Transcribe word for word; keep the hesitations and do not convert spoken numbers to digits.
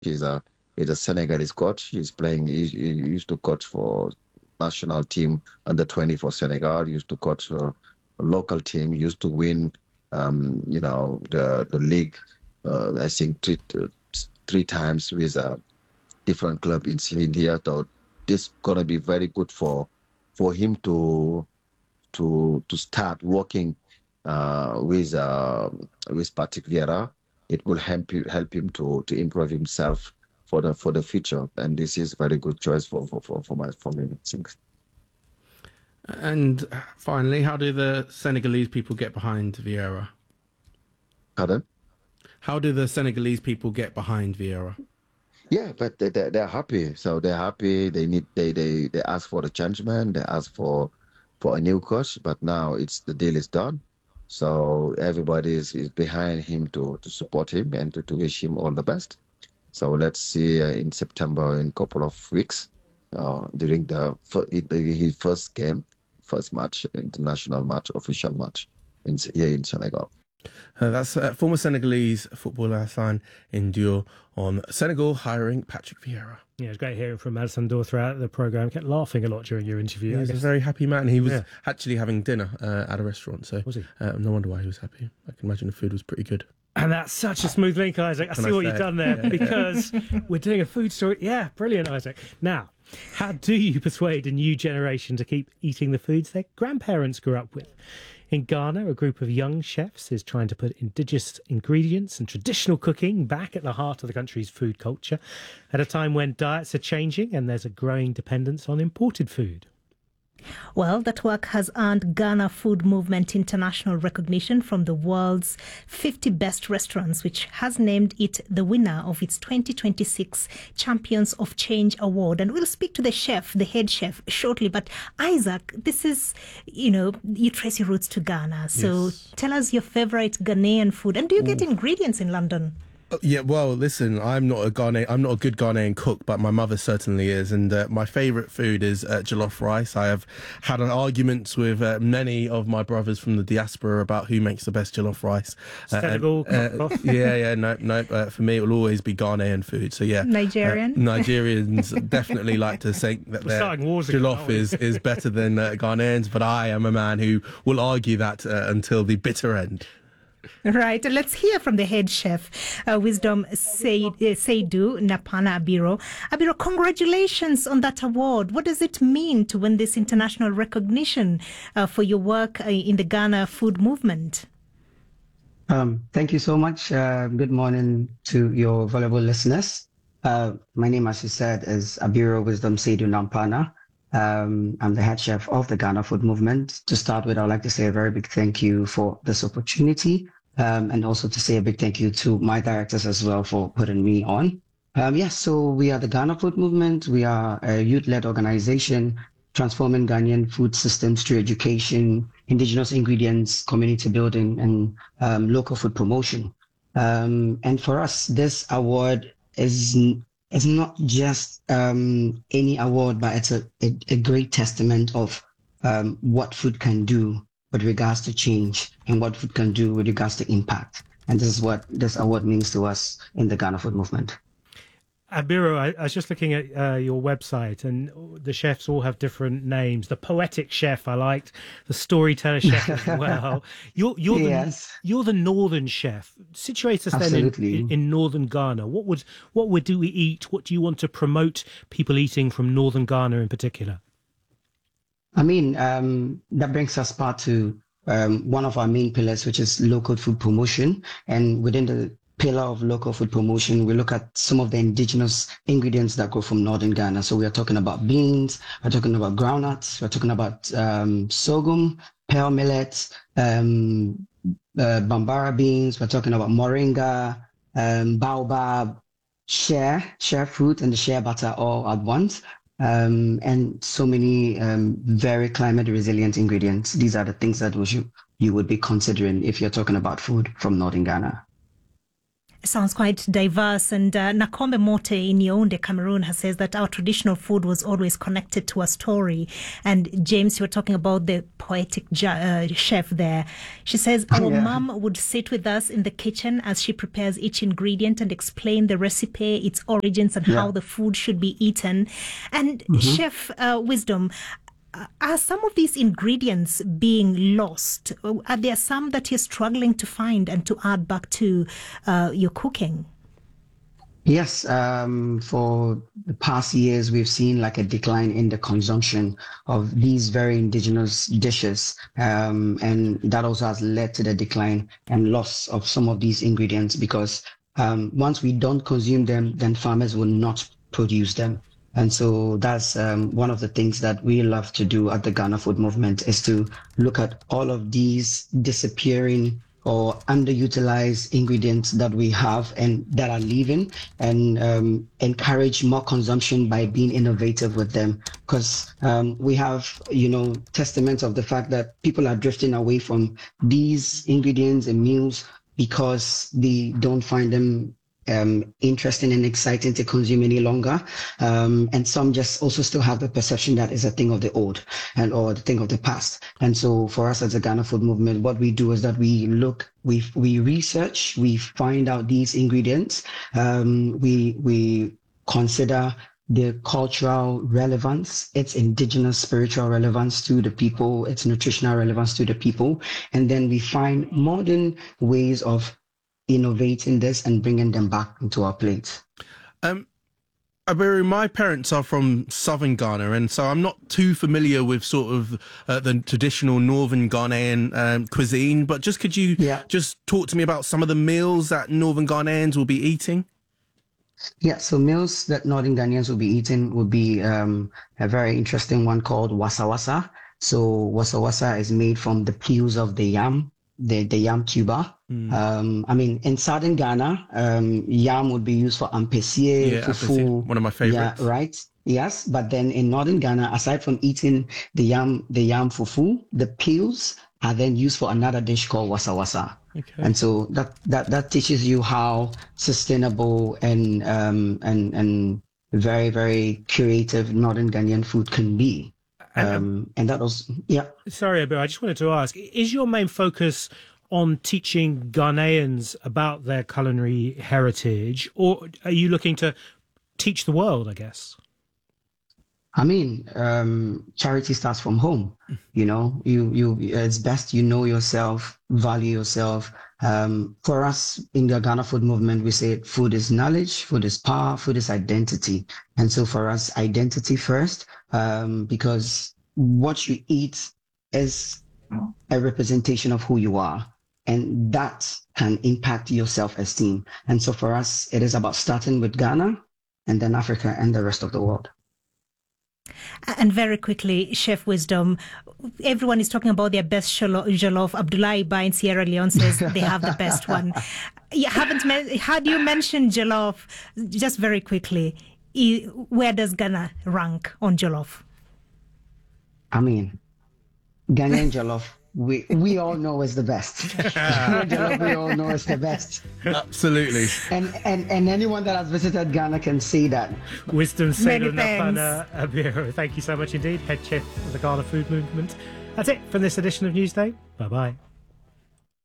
He's a he's a Senegalese coach. He's playing. He, he used to coach for national team under twenty for Senegal. He used to coach for a local team. He used to win, um, you know, the the league. Uh, I think three three times with a different club in India. So this gonna be very good for for him to to to start working uh, with uh, with Patrick Vieira. It will help you, help him to to improve himself for the for the future. And this is very good choice for for for, for my for me. I think. And finally, how do the Senegalese people get behind Vieira? Pardon? How do the Senegalese people get behind Vieira? Yeah, but they, they they're happy. So they're happy. They need they they they ask for the changement. They ask for for a new coach. But now it's the deal is done. So everybody is, is behind him to to support him and to, to wish him all the best. So let's see uh, in September in a couple of weeks uh, during the fir- his first game, first match, international match, official match in here in Senegal. Uh, that's uh, former Senegalese footballer Hassan Ndour on Senegal hiring Patrick Vieira. Yeah, it was great hearing from Alassane Ndour throughout the programme. Kept laughing a lot during your interview. He was a very happy man. He was Yeah. actually having dinner uh, at a restaurant, so Was he? Uh, no wonder why he was happy. I can imagine the food was pretty good. And that's such a smooth link, Isaac. I Can see I what say you've it? done there Yeah. because we're doing a food story. Yeah, brilliant, Isaac. Now, how do you persuade a new generation to keep eating the foods their grandparents grew up with? In Ghana, a group of young chefs is trying to put indigenous ingredients and traditional cooking back at the heart of the country's food culture at a time when diets are changing and there's a growing dependence on imported food. Well, that work has earned Ghana Food Movement international recognition from the world's fifty best restaurants, which has named it the winner of its twenty twenty-six Champions of Change Award. And we'll speak to the chef, the head chef, shortly. But Isaac, this is, you know, you trace your roots to Ghana. So Yes. tell us your favorite Ghanaian food. And do you get ingredients in London? Uh, Yeah, well, listen, I'm not a Ghana, I'm not a good Ghanaian cook, but my mother certainly is, and uh, my favourite food is uh, jollof rice. I have had an arguments with uh, many of my brothers from the diaspora about who makes the best jollof rice. Uh, and, Senegal, uh, cook-off. yeah, yeah, no, no. Uh, for me, it will always be Ghanaian food. So yeah, Nigerian? Uh, Nigerians definitely like to say that their starting wars again, jollof aren't we? is is better than uh, Ghanaians, but I am a man who will argue that uh, until the bitter end. Right. Let's hear from the head chef, uh, Wisdom Seid, uh, Seidu Napana Abiro. Abiro, congratulations on that award. What does it mean to win this international recognition uh, for your work uh, in the Ghana food movement? Um, thank you so much. Uh, good morning to your valuable listeners. Uh, my name, as you said, is Abiro Wisdom Seidu Nampana. Um, I'm the head chef of the Ghana Food Movement. To start with, I'd like to say a very big thank you for this opportunity, um, and also to say a big thank you to my directors as well for putting me on. Um, yes, so we are the Ghana Food Movement. We are a youth-led organization transforming Ghanaian food systems through education, indigenous ingredients, community building, and um, local food promotion. Um, and for us, this award is it's not just um, any award, but it's a, a, a great testament of um, what food can do with regards to change and what food can do with regards to impact. And this is what this award means to us in the Ghana Food Movement. Abiro, I, I was just looking at uh, your website, and the chefs all have different names. The poetic chef I liked, the storyteller chef as well. You're you're Yes. the you're the northern chef. Situate us then Absolutely. in, in northern Ghana. What would what would do we eat? What do you want to promote people eating from northern Ghana in particular? I mean, um, that brings us back to um, one of our main pillars, which is local food promotion. And within the pillar of local food promotion, we look at some of the indigenous ingredients that go from northern Ghana. So we are talking about beans, we're talking about groundnuts, we're talking about um, sorghum, pearl millet, um, uh, bambara beans, we're talking about moringa, um, baobab, share, share fruit, and the share butter all at once. Um, and so many um, very climate resilient ingredients. These are the things that we should, you would be considering if you're talking about food from northern Ghana. Sounds quite diverse. And uh, Nakombe Mote in Yaounde, Cameroon, has says that our traditional food was always connected to a story. And James, you were talking about the poetic ju- uh, chef there. She says our Yeah. mom would sit with us in the kitchen as she prepares each ingredient and explain the recipe, its origins, and Yeah. how the food should be eaten. And Chef uh, Wisdom, uh, are some of these ingredients being lost? Are there some that you're struggling to find and to add back to uh, your cooking? Yes, um, for the past years, we've seen like a decline in the consumption of these very indigenous dishes. Um, and that also has led to the decline and loss of some of these ingredients because um, once we don't consume them, then farmers will not produce them. And so that's um, one of the things that we love to do at the Ghana Food Movement is to look at all of these disappearing or underutilized ingredients that we have and that are leaving and um, encourage more consumption by being innovative with them. Because um, we have, you know, testaments of the fact that people are drifting away from these ingredients and meals because they don't find them um, interesting and exciting to consume any longer. Um, and some just also still have the perception that it's a thing of the old and or the thing of the past. And so for us as a Ghana Food Movement, what we do is that we look, we we research, we find out these ingredients, um, we we consider the cultural relevance, its indigenous spiritual relevance to the people, its nutritional relevance to the people, and then we find modern ways of innovating this and bringing them back into our plates. Um, Abiru, my parents are from southern Ghana, and so I'm not too familiar with sort of uh, the traditional northern Ghanaian um, cuisine. But just could you Yeah. just talk to me about some of the meals that northern Ghanaians will be eating? Yeah, so meals that Northern Ghanaians will be eating would be um, a very interesting one called wasa wasa. So wasa wasa is made from the peels of the yam, the, the yam tuber. Mm. Um, I mean, in southern Ghana, um, yam would be used for ampesie, Yeah, fufu. appetit, one of my favorites. Yeah, right. Yes, but then in northern Ghana, aside from eating the yam, the yam fufu, the peels are then used for another dish called wasa wasa. Okay. And so that, that, that teaches you how sustainable and um, and and very, very creative Northern Ghanaian food can be. And, Um, and that was, yeah. Sorry, Abu, I just wanted to ask, is your main focus on teaching Ghanaians about their culinary heritage, or are you looking to teach the world, I guess? I mean, um, charity starts from home. You know, you you it's best you know yourself, value yourself. Um, for us in the Ghana Food Movement, we say food is knowledge, food is power, food is identity. And so for us, identity first, um, because what you eat is a representation of who you are, and that can impact your self-esteem. And so for us, it is about starting with Ghana and then Africa and the rest of the world. And very quickly, Chef Wisdom, everyone is talking about their best jollof. jollof. Abdullah Iba in Sierra Leone says they have the best one. You haven't men- had you mentioned jollof? Just very quickly, i- where does Ghana rank on jollof? I mean, Ghanaian jollof, we we all know is the best. Ghanaian jollof, we all know is the best. Absolutely. And, and and anyone that has visited Ghana can say that. Wisdom Many Seydou thanks. Nafana Abiru. Thank you so much indeed, head chef of the Ghana Food Movement. That's it from this edition of Newsday. Bye bye.